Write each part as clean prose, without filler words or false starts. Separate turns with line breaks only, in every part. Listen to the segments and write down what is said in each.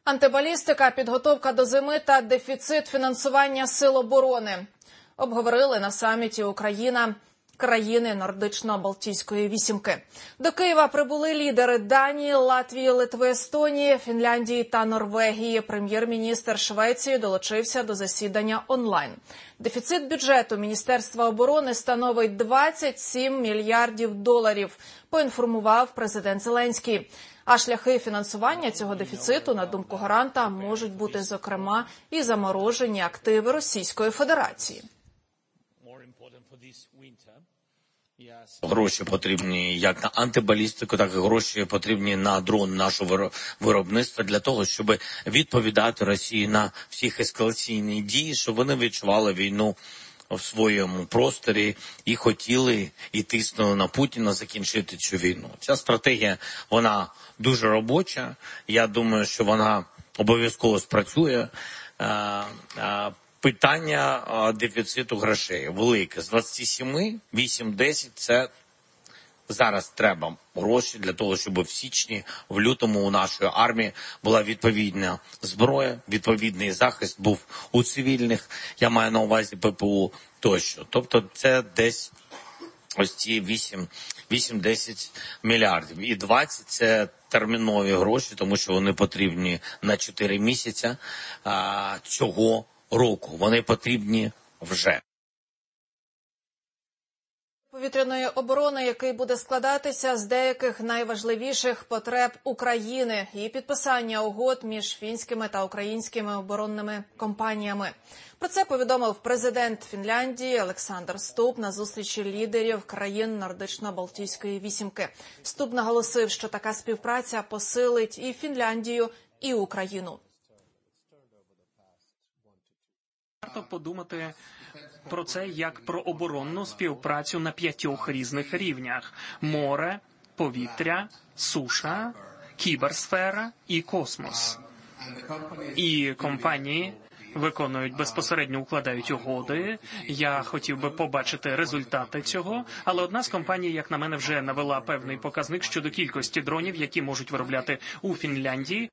Антибалістика, підготовка до зими та дефіцит фінансування сил оборони. Обговорили на саміті Україна країни Нордично-Балтійської вісімки. До Києва прибули лідери Данії, Латвії, Литви, Естонії, Фінляндії та Норвегії. Прем'єр-міністр Швеції долучився до засідання онлайн. Дефіцит бюджету Міністерства оборони становить 27 мільярдів доларів, поінформував президент Зеленський. А шляхи фінансування цього дефіциту, на думку гаранта, можуть бути, зокрема, і заморожені активи Російської Федерації.
Гроші потрібні як на антибалістику, так і гроші потрібні на дрон нашого виробництва для того, щоб відповідати Росії на всіх ескалаційні дії, щоб вони відчували війну в своєму просторі і хотіли, і тиснули на Путіна закінчити цю війну. Ця стратегія, вона дуже робоча. Я думаю, що вона обов'язково спрацює. Питання дефіциту грошей велике. З 27, 8-10 – це зараз треба гроші для того, щоб в січні, в лютому у нашої армії була відповідна зброя, відповідний захист був у цивільних, я маю на увазі ППУ тощо. Тобто це десь ось ці 8-10 мільярдів. І 20 – це термінові гроші, тому що вони потрібні на 4 місяці цього року. Вони потрібні вже.
Повітряної оборони, який буде складатися з деяких найважливіших потреб України і підписання угод між фінськими та українськими оборонними компаніями. Про це повідомив президент Фінляндії Олександр Ступ на зустрічі лідерів країн Нордично-Балтійської вісімки. Ступ наголосив, що така співпраця посилить і Фінляндію, і Україну.
Варто подумати про це як про оборонну співпрацю на 5 різних рівнях: море, повітря, суша, кіберсфера і космос. І компанії виконують безпосередньо, укладають угоди. Я хотів би побачити результати цього, але одна з компаній, як на мене, вже навела певний показник щодо кількості дронів, які можуть виробляти у Фінляндії.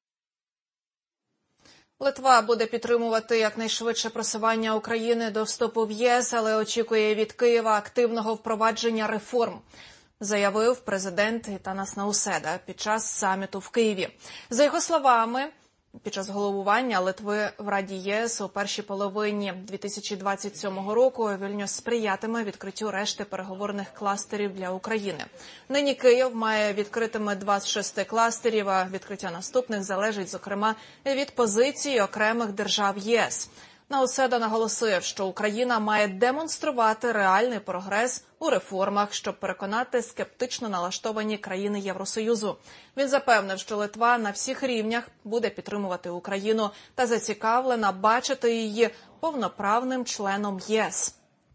Литва буде підтримувати якнайшвидше просування України до вступу в ЄС, але очікує від Києва активного впровадження реформ, заявив президент Гітанас Науседа під час саміту в Києві. За його словами, під час головування Литви в Раді ЄС у першій половині 2027 року Вільнюс сприятиме відкриттю решти переговорних кластерів для України. Нині Київ має відкритими 26 кластерів, а відкриття наступних залежить, зокрема, від позиції окремих держав ЄС. Науседа наголосив, що Україна має демонструвати реальний прогрес у реформах, щоб переконати скептично налаштовані країни Євросоюзу. Він запевнив, що Литва на всіх рівнях буде підтримувати Україну та зацікавлена бачити її повноправним членом ЄС.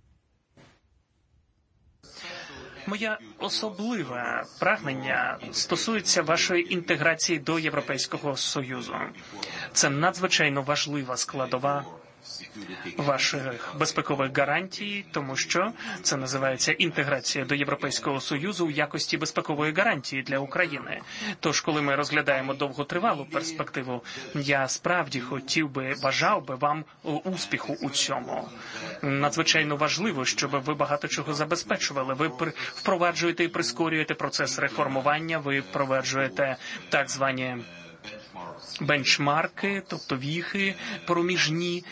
Моє особливе прагнення стосується вашої інтеграції до Європейського Союзу. Це надзвичайно важлива складова ваших безпекових гарантій, тому що це називається інтеграція до Європейського Союзу у якості безпекової гарантії для України. Тож, коли ми розглядаємо довготривалу перспективу, я справді бажав би вам успіху у цьому. Надзвичайно важливо, щоб ви багато чого забезпечували. Ви впроваджуєте і прискорюєте процес реформування, ви впроваджуєте так звані бенчмарки, тобто віхи проміжні.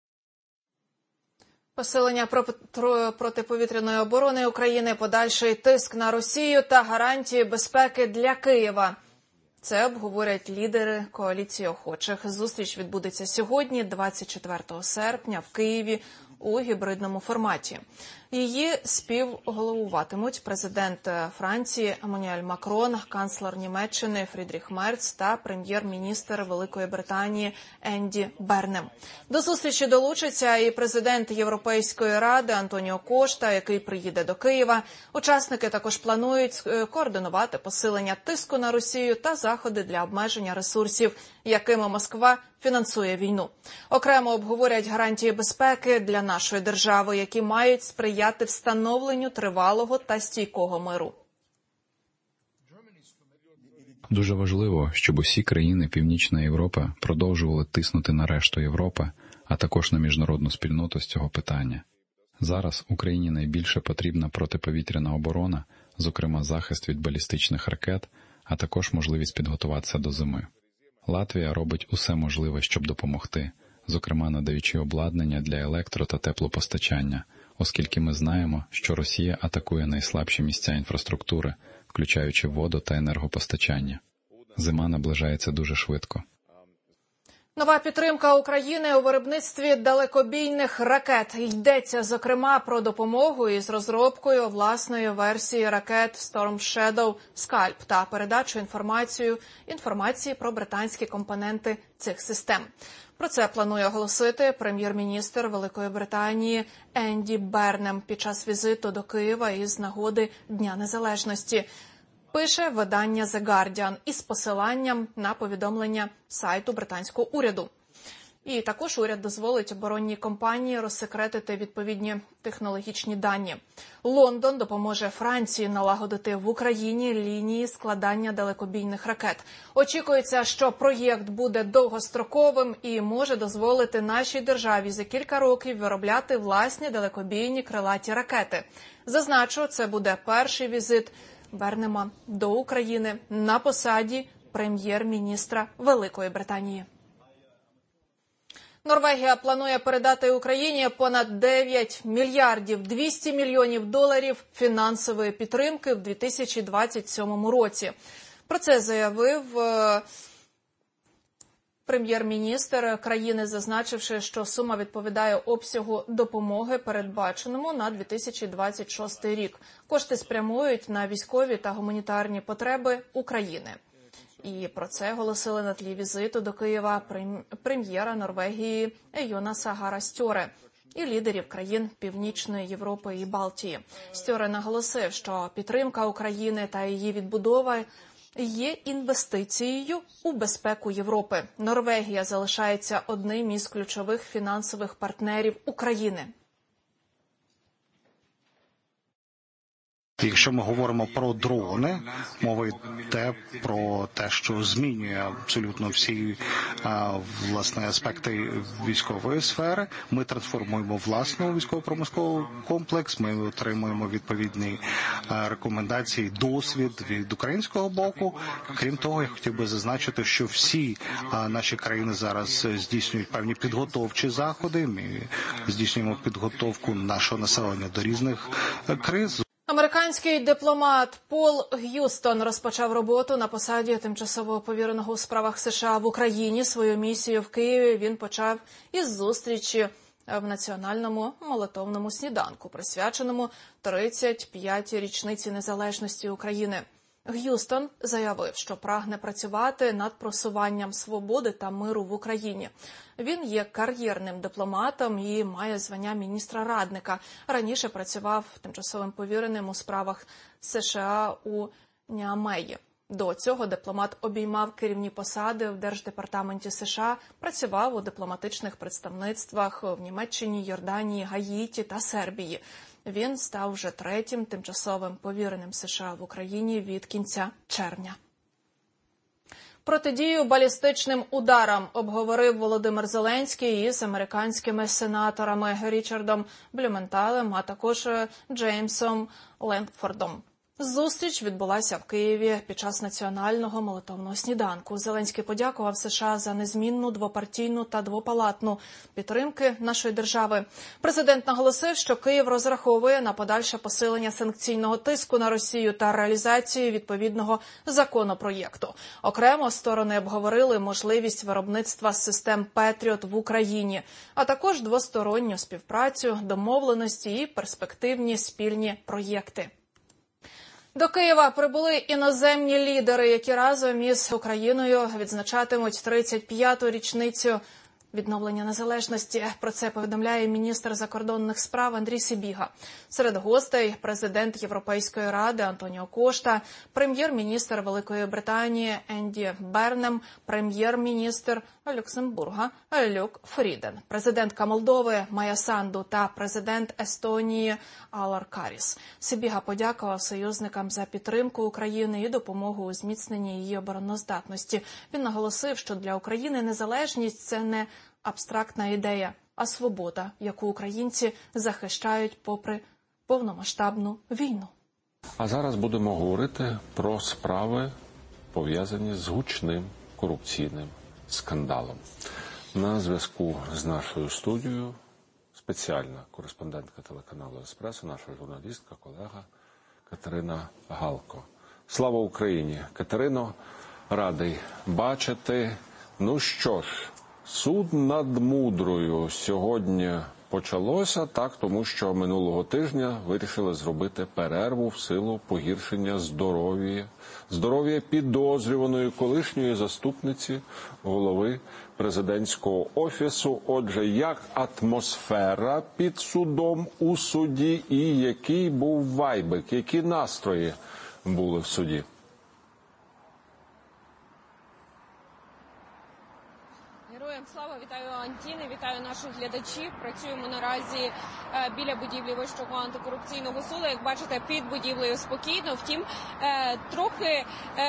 Посилення протиповітряної оборони України, подальший тиск на Росію та гарантії безпеки для Києва. Це обговорять лідери коаліції охочих. Зустріч відбудеться сьогодні, 24 серпня, в Києві у гібридному форматі. Її співголовуватимуть президент Франції Еммануель Макрон, канцлер Німеччини Фрідріх Мерц та прем'єр-міністр Великої Британії Енді Бернем. До зустрічі долучиться і президент Європейської ради Антоніо Кошта, який приїде до Києва. Учасники також планують координувати посилення тиску на Росію та заходи для обмеження ресурсів, якими Москва фінансує війну. Окремо обговорять гарантії безпеки для нашої держави, які мають сприяти встановленню тривалого та стійкого миру.
Дуже важливо, щоб усі країни Північної Європи продовжували тиснути на решту Європи, а також на міжнародну спільноту з цього питання. Зараз Україні найбільше потрібна протиповітряна оборона, зокрема захист від балістичних ракет, а також можливість підготуватися до зими. Латвія робить усе можливе, щоб допомогти, зокрема надаючи обладнання для електро- та теплопостачання, оскільки ми знаємо, що Росія атакує найслабші місця інфраструктури, включаючи воду та енергопостачання. Зима наближається дуже швидко.
Нова підтримка України у виробництві далекобійних ракет. Йдеться, зокрема, про допомогу із розробкою власної версії ракет Storm Shadow Scalp та передачу інформації про британські компоненти цих систем. Про це планує оголосити прем'єр-міністр Великої Британії Енді Бернем під час візиту до Києва із нагоди Дня Незалежності. Пише видання The Guardian із посиланням на повідомлення сайту британського уряду. І також уряд дозволить оборонній компанії розсекретити відповідні технологічні дані. Лондон допоможе Франції налагодити в Україні лінії складання далекобійних ракет. Очікується, що проєкт буде довгостроковим і може дозволити нашій державі за кілька років виробляти власні далекобійні крилаті ракети. Зазначу, це буде перший візит Бернема до України на посаді прем'єр-міністра Великої Британії. Норвегія планує передати Україні понад 9 мільярдів 200 мільйонів доларів фінансової підтримки в 2027 році. Про це заявив прем'єр-міністр країни, зазначивши, що сума відповідає обсягу допомоги, передбаченому на 2026 рік. Кошти спрямують на військові та гуманітарні потреби України. І про це оголосили на тлі візиту до Києва прем'єра Норвегії Йонаса Гара Стьоре і лідерів країн Північної Європи і Балтії. Стьоре наголосив, що підтримка України та її відбудова є інвестицією у безпеку Європи. Норвегія залишається одним із ключових фінансових партнерів України.
Якщо ми говоримо про дрони, мова йде про те, що змінює абсолютно всі власне аспекти військової сфери. Ми трансформуємо власний військово-промисловий комплекс, ми отримуємо відповідні рекомендації, досвід від українського боку. Крім того, я хотів би зазначити, що всі наші країни зараз здійснюють певні підготовчі заходи. Ми здійснюємо підготовку нашого населення до різних криз.
Американський дипломат Пол Г'юстон розпочав роботу на посаді тимчасового повіреного у справах США в Україні. Свою місію в Києві він почав із зустрічі в національному молитовному сніданку, присвяченому 35-й річниці незалежності України. Г'юстон заявив, що прагне працювати над просуванням свободи та миру в Україні. Він є кар'єрним дипломатом і має звання міністра-радника. Раніше працював тимчасовим повіреним у справах США у Ніамеї. До цього дипломат обіймав керівні посади в Держдепартаменті США, працював у дипломатичних представництвах в Німеччині, Йорданії, Гаїті та Сербії. Він став вже третім тимчасовим повіреним США в Україні від кінця червня. Протидію балістичним ударам обговорив Володимир Зеленський із американськими сенаторами Річардом Блюменталем, а також Джеймсом Лендфордом. Зустріч відбулася в Києві під час національного молитовного сніданку. Зеленський подякував США за незмінну двопартійну та двопалатну підтримки нашої держави. Президент наголосив, що Київ розраховує на подальше посилення санкційного тиску на Росію та реалізацію відповідного законопроєкту. Окремо сторони обговорили можливість виробництва систем «Петріот» в Україні, а також двосторонню співпрацю, домовленості і перспективні спільні проєкти. До Києва прибули іноземні лідери, які разом із Україною відзначатимуть 35-ту річницю відновлення незалежності. Про це повідомляє міністр закордонних справ Андрій Сибіга. Серед гостей – президент Європейської ради Антоніо Кошта, прем'єр-міністр Великої Британії Енді Бернем, прем'єр-міністр Люксембурга Люк Фріден, президентка Молдови Майя Санду та президент Естонії Алар Каріс. Сибіга подякував союзникам за підтримку України і допомогу у зміцненні її обороноздатності. Він наголосив, що для України незалежність – це не абстрактна ідея, а свобода, яку українці захищають попри повномасштабну війну.
А зараз будемо говорити про справи, пов'язані з гучним корупційним скандалом. На зв'язку з нашою студією спеціальна кореспондентка телеканалу «Еспресо», наша журналістка, колега Катерина Галко. Слава Україні! Катерино, радий бачити. Ну що ж, суд над Мудрою сьогодні почалося, так, тому що минулого тижня вирішили зробити перерву в силу погіршення здоров'я підозрюваної колишньої заступниці голови президентського офісу. Отже, як атмосфера під судом у суді і який був вайбик, які настрої були в суді?
Героям слава, вітаю Антіни, вітаю наших глядачів. Працюємо наразі біля будівлі Вищого антикорупційного суду. Як бачите, під будівлею спокійно, втім, трохи,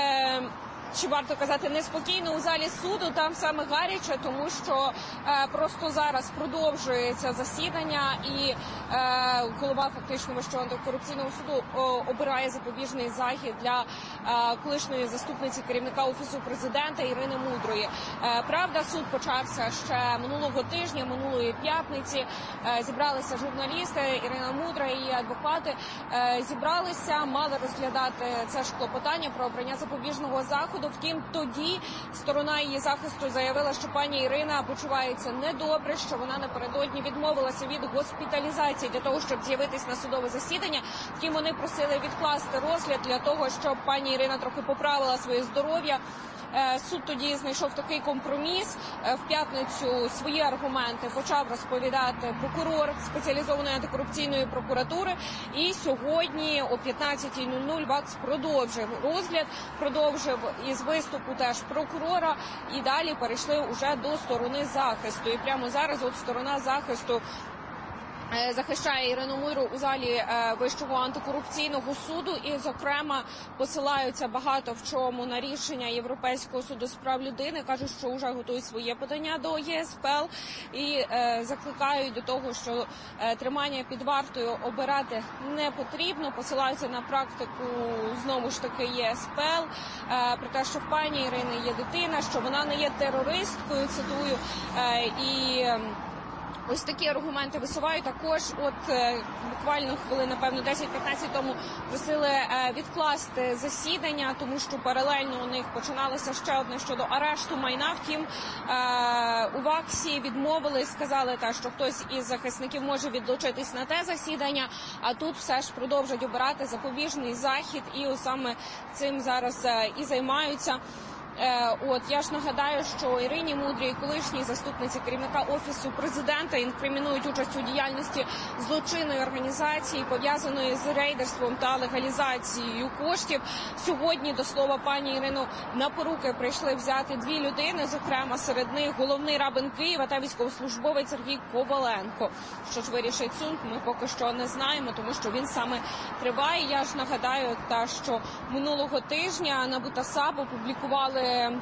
чи варто казати, неспокійно у залі суду, там саме гаряче, тому що просто зараз продовжується засідання і голова фактично Вищого антикорупційного суду обирає запобіжний захід для колишньої заступниці керівника Офісу президента Ірини Мудрої. Правда, суд почався ще минулого тижня, минулої п'ятниці. Зібралися журналісти, Ірина Мудра і її адвокати. Зібралися, мали розглядати це ж клопотання про обрання запобіжного заходу. Втім, тоді сторона її захисту заявила, що пані Ірина почувається недобре, що вона напередодні відмовилася від госпіталізації для того, щоб з'явитись на судове засідання. Втім, вони просили відкласти розгляд для того, щоб пані Ірина трохи поправила своє здоров'я. Суд тоді знайшов такий компроміс. В п'ятницю свої аргументи почав розповідати прокурор спеціалізованої антикорупційної прокуратури. І сьогодні о 15:00 ВАКС продовжив розгляд, продовжив із виступу теж прокурора. І далі перейшли уже до сторони захисту. І прямо зараз от сторона захисту захищає Ірину Мудру у залі Вищого антикорупційного суду і, зокрема, посилаються багато в чому на рішення Європейського суду з прав людини. Кажуть, що вже готують своє подання до ЄСПЛ і закликають до того, що тримання під вартою обирати не потрібно. Посилаються на практику, знову ж таки, ЄСПЛ, про те, що в пані Ірини є дитина, що вона не є терористкою, цитую, і ось такі аргументи висувають. Також буквально хвилин, напевно, 10-15 тому просили відкласти засідання, тому що паралельно у них починалося ще одне щодо арешту майна. Втім, у ВАКСі відмовили, сказали, що хтось із захисників може відлучитись на те засідання, а тут все ж продовжать обирати запобіжний захід, і саме цим зараз і займаються. Я ж нагадаю, що Ірині Мудрій, колишній заступниці керівника Офісу президента, інкримінують участь у діяльності злочинної організації, пов'язаної з рейдерством та легалізацією коштів. Сьогодні, до слова, пані Ірину на поруки прийшли взяти дві людини, зокрема серед них головний рабин Києва та військовослужбовець Сергій Коваленко. Що ж вирішить суд, ми поки що не знаємо, тому що він саме триває. Я ж нагадаю, що минулого тижня НАБУ та САП опублікували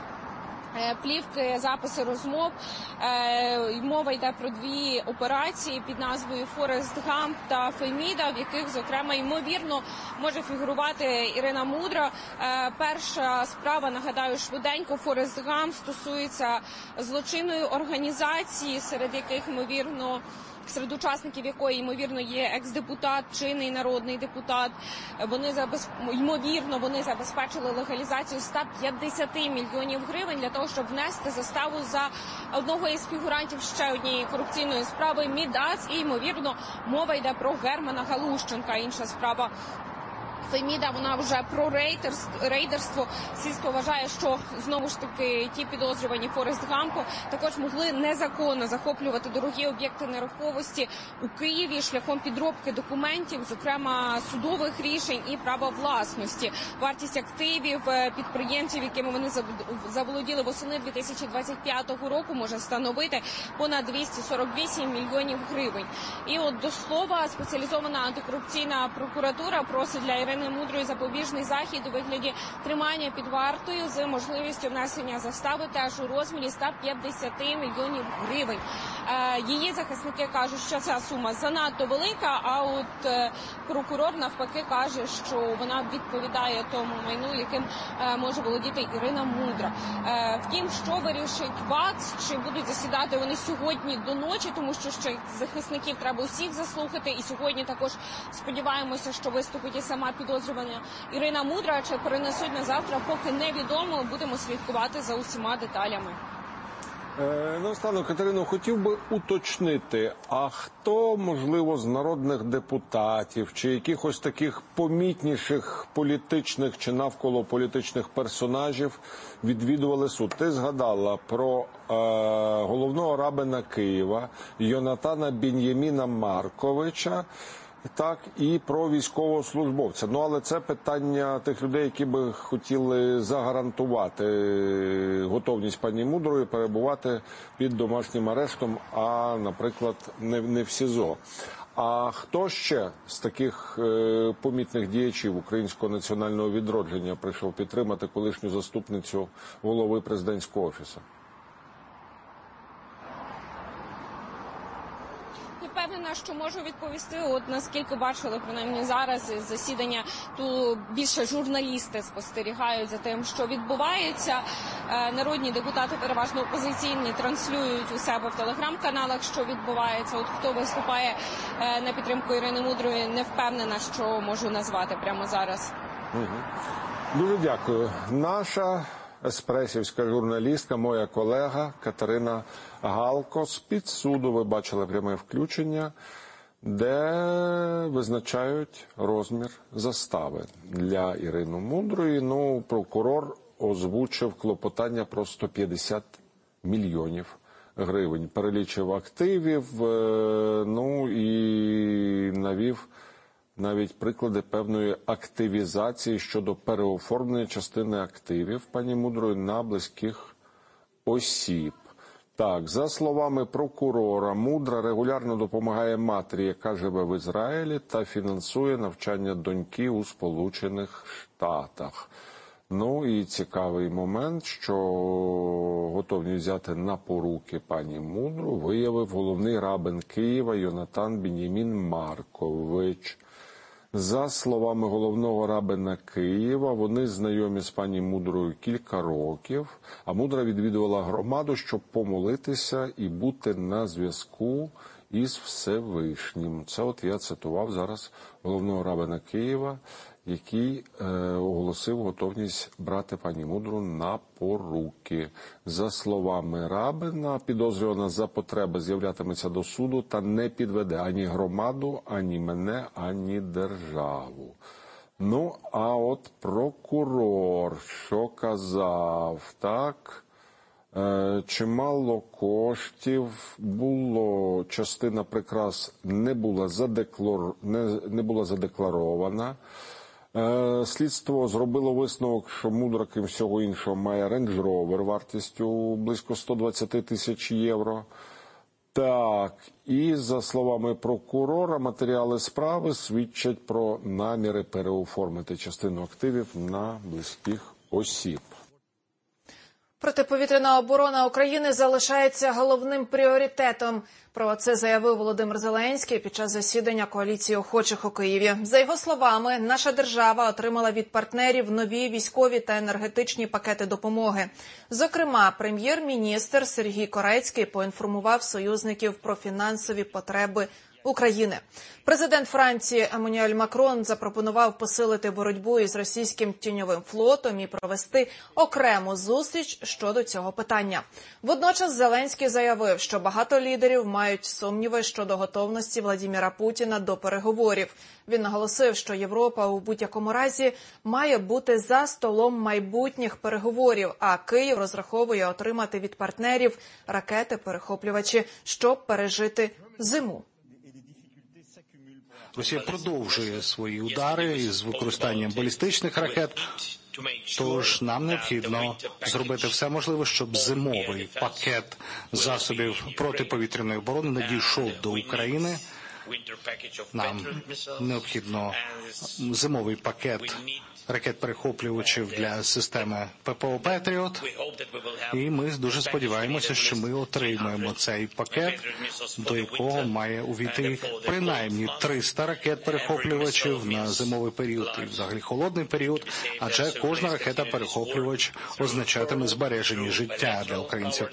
плівки, записи розмов. Мова йде про дві операції під назвою «Форест Гамп» та «Феміда», в яких, зокрема, ймовірно, може фігурувати Ірина Мудра. Перша справа, нагадаю, швиденько, «Форест Гамп» стосується злочинної організації, серед яких, ймовірно, серед учасників якої, ймовірно, є екс-депутат, чинний народний депутат. Вони забезпечили легалізацію 150 мільйонів гривень для того, щоб внести заставу за одного із фігурантів ще однієї корупційної справи Мідас. І, ймовірно, мова йде про Германа Галущенка. Інша справа Феміда, вона вже про рейдерство. Слідство вважає, що знову ж таки ті підозрювані Форест Гампо також могли незаконно захоплювати дорогі об'єкти нерухомості у Києві шляхом підробки документів, зокрема судових рішень і права власності. Вартість активів підприємців, якими вони заволоділи восени 2025 року, може становити понад 248 мільйонів гривень. І от до слова, спеціалізована антикорупційна прокуратура просить для Ірини Мудрої запобіжний захід у вигляді тримання під вартою з можливістю внесення застави теж у розмірі 150 мільйонів гривень. Її захисники кажуть, що ця сума занадто велика, а от прокурор навпаки каже, що вона відповідає тому майну, яким може володіти Ірина Мудра. Втім, що вирішить ВАКС, чи будуть засідати вони сьогодні до ночі, тому що ще захисників треба усіх заслухати, і сьогодні також сподіваємося, що виступить і сама підозрювана Ірина Мудра, чи перенесуть на завтра, поки невідомо, будемо слідкувати за усіма деталями.
Наостанок, Катерино, хотів би уточнити, а хто, можливо, з народних депутатів чи якихось таких помітніших політичних чи навколо політичних персонажів відвідували суд? Ти згадала про головного рабина Києва Йонатана Бін'яміна Марковича, так, і про військовослужбовця. Ну, але це питання тих людей, які би хотіли загарантувати готовність пані Мудрої перебувати під домашнім арештом, а, наприклад, не в СІЗО. А хто ще з таких помітних діячів українського національного відродження прийшов підтримати колишню заступницю голови президентського офісу?
Впевнена, що можу відповісти, от наскільки бачили, принаймні зараз засідання, то більше журналісти спостерігають за тим, що відбувається. Народні депутати, переважно опозиційні, транслюють у себе в телеграм-каналах, що відбувається. От хто виступає на підтримку Ірини Мудрої, не впевнена, що можу назвати прямо зараз.
Дуже дякую. Наша еспресівська журналістка, моя колега Катерина Галко з-під суду, ви бачили пряме включення, де визначають розмір застави для Ірини Мудрої. Ну, прокурор озвучив клопотання про 150 мільйонів гривень. Перелічив активів, ну і навів навіть приклади певної активізації щодо переоформлення частини активів пані Мудрої на близьких осіб. Так, за словами прокурора, Мудра регулярно допомагає матері, яка живе в Ізраїлі, та фінансує навчання доньки у Сполучених Штатах. Ну і цікавий момент, що готовність взяти на поруки пані Мудру виявив головний рабин Києва Йонатан Бін'ямін Маркович. За словами головного рабина Києва, вони знайомі з пані Мудрою кілька років, а Мудра відвідувала громаду, щоб помолитися і бути на зв'язку із Всевишнім. Це от я цитував зараз головного рабина Києва, який оголосив готовність брати пані Мудру на поруки. За словами рабина, підозрювана за потреби з'являтиметься до суду та не підведе ані громаду, ані мене, ані державу. Ну, а от прокурор, що казав, так? Чимало коштів було, частина прикрас не була задекларована. Слідство зробило висновок, що Мудра, крім всього іншого, має Range Rover вартістю близько 120 тисяч євро. Так, і за словами прокурора, матеріали справи свідчать про наміри переоформити частину активів на близьких осіб.
Протиповітряна оборона України залишається головним пріоритетом. Про це заявив Володимир Зеленський під час засідання коаліції охочих у Києві. За його словами, наша держава отримала від партнерів нові військові та енергетичні пакети допомоги. Зокрема, прем'єр-міністр Сергій Корецький поінформував союзників про фінансові потреби України. Президент Франції Еммануель Макрон запропонував посилити боротьбу із російським тіньовим флотом і провести окрему зустріч щодо цього питання. Водночас Зеленський заявив, що багато лідерів мають сумніви щодо готовності Владимира Путіна до переговорів. Він наголосив, що Європа у будь-якому разі має бути за столом майбутніх переговорів, а Київ розраховує отримати від партнерів ракети-перехоплювачі, щоб пережити зиму.
Росія продовжує свої удари із використанням балістичних ракет, тож нам необхідно зробити все можливе, щоб зимовий пакет засобів протиповітряної оборони надійшов до України. Нам необхідно зимовий пакет ракет-перехоплювачів для системи ППО «Петріот». І ми дуже сподіваємося, що ми отримаємо цей пакет, до якого має увійти принаймні 300 ракет-перехоплювачів на зимовий період і взагалі холодний період, адже кожна ракета-перехоплювач означатиме збереження життя для українців.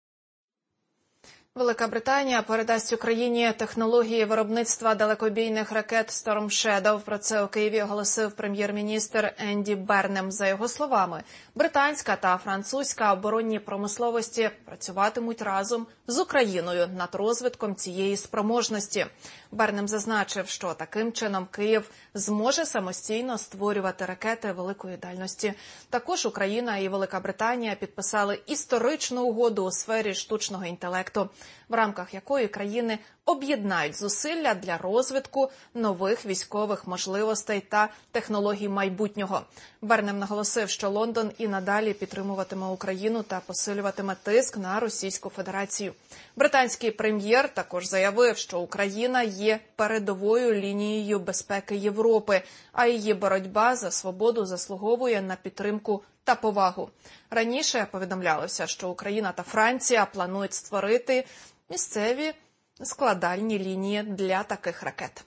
Велика Британія передасть Україні технології виробництва далекобійних ракет Storm Shadow. Про це у Києві оголосив прем'єр-міністр Енді Бернем. За його словами, британська та французька оборонні промисловості працюватимуть разом з Україною над розвитком цієї спроможності. Бернем зазначив, що таким чином Київ зможе самостійно створювати ракети великої дальності. Також Україна і Велика Британія підписали історичну угоду у сфері штучного інтелекту, в рамках якої країни об'єднають зусилля для розвитку нових військових можливостей та технологій майбутнього. Бернем наголосив, що Лондон і надалі підтримуватиме Україну та посилюватиме тиск на Російську Федерацію. Британський прем'єр також заявив, що Україна є передовою лінією безпеки Європи, а її боротьба за свободу заслуговує на підтримку та повагу. Раніше повідомлялося, що Україна та Франція планують створити місцеві складальні лінії для таких ракет.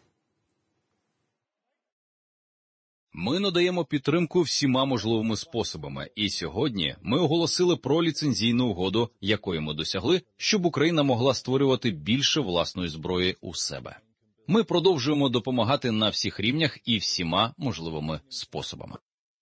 Ми надаємо підтримку всіма можливими способами. І сьогодні ми оголосили про ліцензійну угоду, якої ми досягли, щоб Україна могла створювати більше власної зброї у себе. Ми продовжуємо допомагати на всіх рівнях і всіма можливими способами.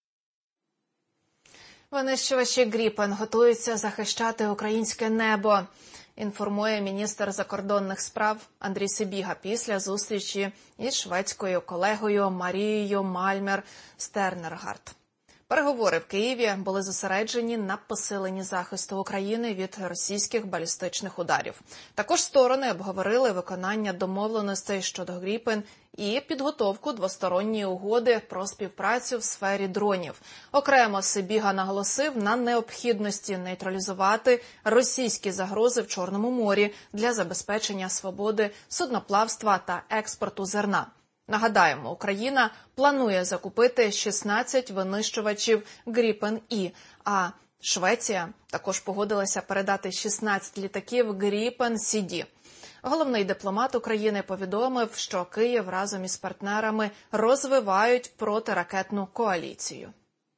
Винищувачі Гріпен готуються захищати українське небо, інформує міністр закордонних справ Андрій Сибіга після зустрічі із шведською колегою Марією Мальмер-Стернергард. Переговори в Києві були зосереджені на посиленні захисту України від російських балістичних ударів. Також сторони обговорили виконання домовленостей щодо Гріпен і підготовку двосторонньої угоди про співпрацю в сфері дронів. Окремо Сибіга наголосив на необхідності нейтралізувати російські загрози в Чорному морі для забезпечення свободи судноплавства та експорту зерна. Нагадаємо, Україна планує закупити 16 винищувачів Гріпен-І, а Швеція також погодилася передати 16 літаків Гріпен-Сі-Ді. Головний дипломат України повідомив, що Київ разом із партнерами розвивають протиракетну коаліцію.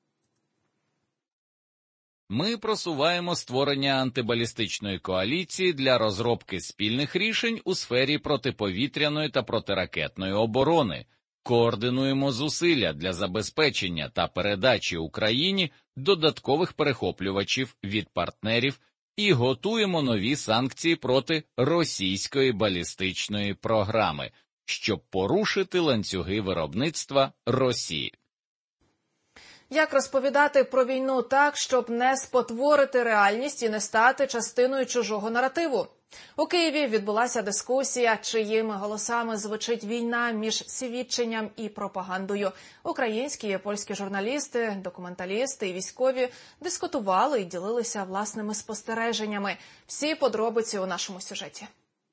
Ми просуваємо створення антибалістичної коаліції для розробки спільних рішень у сфері протиповітряної та протиракетної оборони, координуємо зусилля для забезпечення та передачі Україні додаткових перехоплювачів від партнерів і готуємо нові санкції проти російської балістичної програми, щоб порушити ланцюги виробництва Росії.
Як розповідати про війну так, щоб не спотворити реальність і не стати частиною чужого наративу? У Києві відбулася дискусія, чиїми голосами звучить війна між свідченням і пропагандою. Українські і польські журналісти, документалісти і військові дискутували і ділилися власними спостереженнями. Всі подробиці у нашому сюжеті.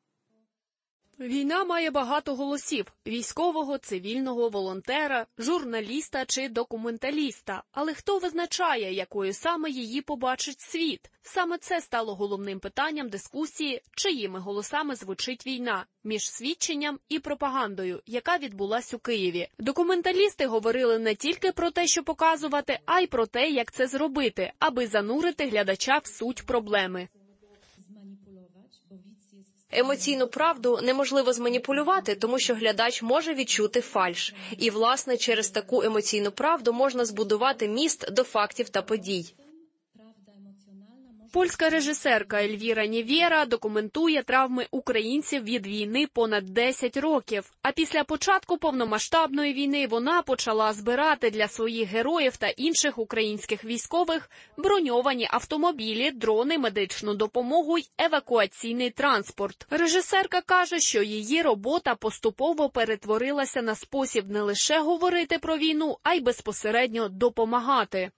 Війна має багато голосів – військового, цивільного, волонтера, журналіста чи документаліста. Але хто визначає, якою саме її побачить світ? Саме це стало головним питанням дискусії, чиїми голосами звучить війна між свідченням і пропагандою, яка відбулась у Києві. Документалісти говорили не тільки про те, що показувати, а й про те, як це зробити, аби занурити глядача в суть проблеми.
Емоційну правду неможливо зманіпулювати, тому що глядач може відчути фальш. І, власне, через таку емоційну правду можна збудувати міст до фактів та подій.
Польська режисерка Ельвіра Нєвєра документує травми українців від війни понад 10 років. А після початку повномасштабної війни вона почала збирати для своїх героїв та інших українських військових броньовані автомобілі, дрони, медичну допомогу й евакуаційний транспорт. Режисерка каже, що її робота поступово перетворилася на спосіб не лише говорити про війну, а й безпосередньо допомагати.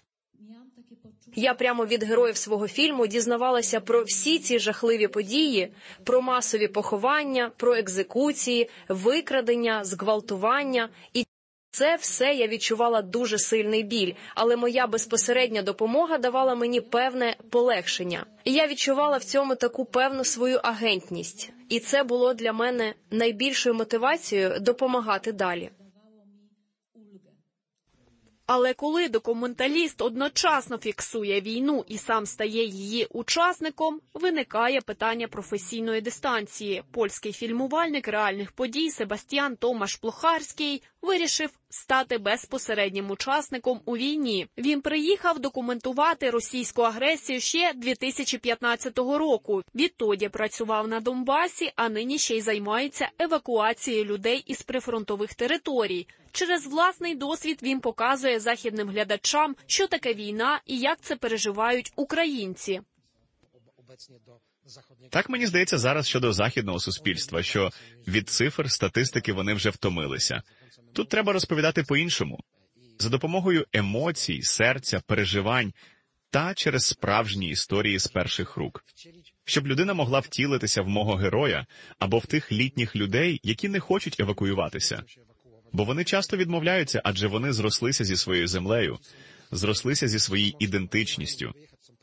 Я прямо від героїв свого фільму дізнавалася про всі ці жахливі події, про масові поховання, про екзекуції, викрадення, зґвалтування. І це все я відчувала дуже сильний біль, але моя безпосередня допомога давала мені певне полегшення. І я відчувала в цьому таку певну свою агентність. І це було для мене найбільшою мотивацією допомагати далі.
Але коли документаліст одночасно фіксує війну і сам стає її учасником, виникає питання професійної дистанції. Польський фільмувальник реальних подій Себастьян Томаш Плохарський вирішив стати безпосереднім учасником у війні. Він приїхав документувати російську агресію ще 2015 року. Відтоді працював на Донбасі, а нині ще й займається евакуацією людей із прифронтових територій. Через власний досвід він показує західним глядачам, що таке війна і як це переживають українці.
Так мені здається зараз щодо західного суспільства, що від цифр, статистики вони вже втомилися. Тут треба розповідати по-іншому. За допомогою емоцій, серця, переживань та через справжні історії з перших рук. Щоб людина могла втілитися в мого героя або в тих літніх людей, які не хочуть евакуюватися. Бо вони часто відмовляються, адже вони зрослися зі своєю землею, зрослися зі своєю ідентичністю.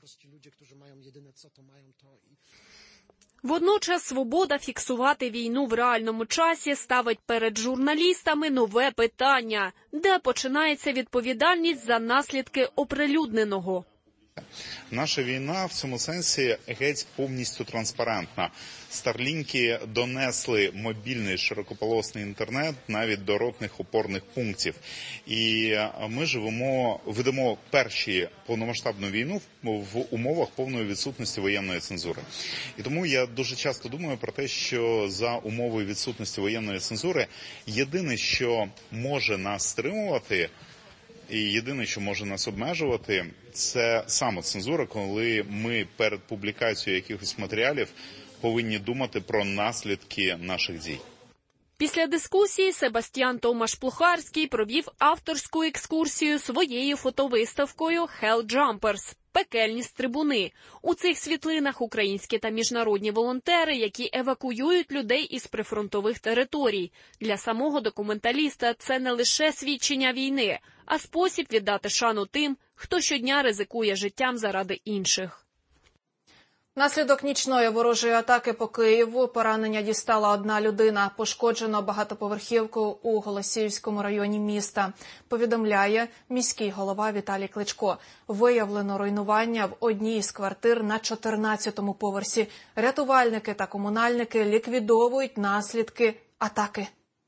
Водночас свобода фіксувати війну в реальному часі ставить перед журналістами нове питання. Де починається відповідальність за наслідки оприлюдненого?
Наша війна в цьому сенсі геть повністю транспарентна. Старлінки донесли мобільний широкополосний інтернет навіть до ротних опорних пунктів. І ми ведемо перші повномасштабну війну в умовах повної відсутності воєнної цензури. І тому я дуже часто думаю про те, що за умови відсутності воєнної цензури єдине, що може нас стримувати, і єдине, що може нас обмежувати, це самоцензура, коли ми перед публікацією якихось матеріалів повинні думати про наслідки наших дій.
Після дискусії Себастьян Томаш Плохарський провів авторську екскурсію своєю фотовиставкою «Hell Jumpers» – «Пекельні стрибуни». У цих світлинах українські та міжнародні волонтери, які евакуюють людей із прифронтових територій. Для самого документаліста це не лише свідчення війни, а спосіб віддати шану тим, хто щодня ризикує життям заради інших.
Наслідок нічної ворожої атаки по Києву поранення дістала одна людина. Пошкоджено багатоповерхівку у Голосіївському районі міста. Повідомляє міський голова Віталій Кличко. Виявлено руйнування в одній з квартир на 14-му поверсі. Рятувальники та комунальники ліквідовують наслідки атаки.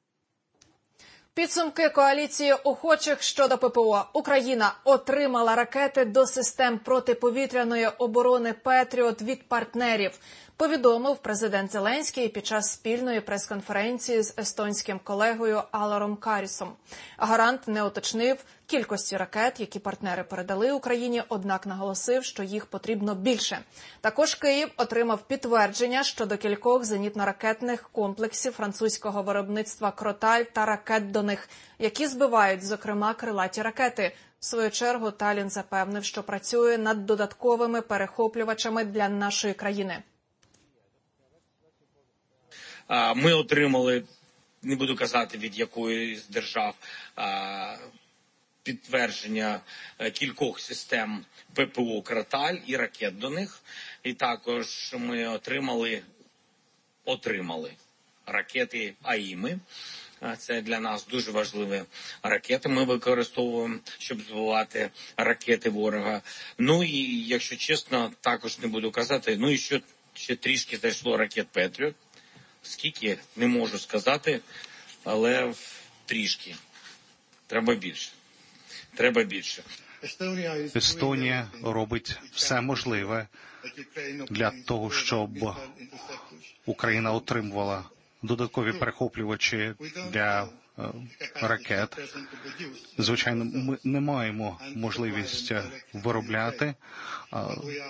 Підсумки коаліції охочих щодо ППО. Україна отримала ракети до систем протиповітряної оборони «Петріот» від партнерів, повідомив президент Зеленський під час спільної прес-конференції з естонським колегою Аларом Карісом. Гарант не уточнив кількості ракет, які партнери передали Україні, однак наголосив, що їх потрібно більше. Також Київ отримав підтвердження щодо кількох зенітно-ракетних комплексів французького виробництва «Кроталь» та ракет до них, які збивають, зокрема, крилаті ракети. В свою чергу Таллін запевнив, що працює над додатковими перехоплювачами для нашої країни.
Ми отримали, не буду казати від якої з держав, підтвердження кількох систем ППО «Кроталь» і ракет до них. І також ми отримали ракети «АІМи». Це для нас дуже важливі ракети. Ми використовуємо, щоб збивати ракети ворога. Ну і, якщо чесно, також не буду казати, ну і що ще трішки зайшло ракет «Петріот». Скільки, не можу сказати, але трішки. Треба більше. Треба більше.
Естонія робить все можливе для того, щоб Україна отримувала додаткові перехоплювачі для ракет. Звичайно, ми не маємо можливість виробляти